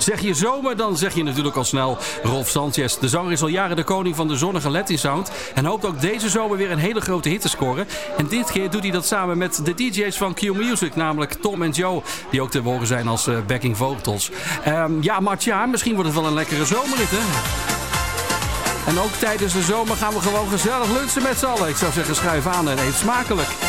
Zeg je zomer, dan zeg je natuurlijk al snel Rolf Sanchez. De zanger is al jaren de koning van de zonnige Latin sound en hoopt ook deze zomer weer een hele grote hit te scoren. En dit keer doet hij dat samen met de DJ's van Q Music, namelijk Tom en Joe, die ook te horen zijn als backing vocals. Ja, Martja, misschien wordt het wel een lekkere zomerrit, hè? En ook tijdens de zomer gaan we gewoon gezellig lunchen met z'n allen. Ik zou zeggen, schuif aan en eet smakelijk.